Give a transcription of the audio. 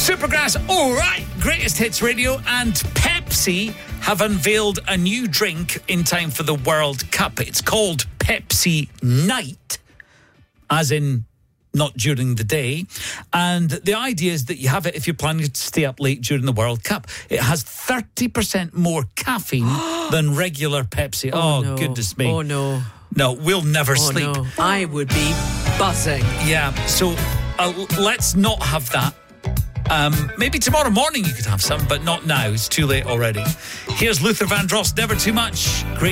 Supergrass, all right, Greatest Hits Radio, and Pepsi have unveiled a new drink in time for the World Cup. It's called Pepsi Night, as in not during the day. And the idea is that you have it if you're planning to stay up late during the World Cup. It has 30% more caffeine than regular Pepsi. Oh, no. Goodness me. Oh, no. No, we'll never sleep. No. I would be buzzing. Yeah, so let's not have that. Maybe tomorrow morning you could have some, but not now. It's too late already. Here's Luther Vandross, Never Too Much. Great.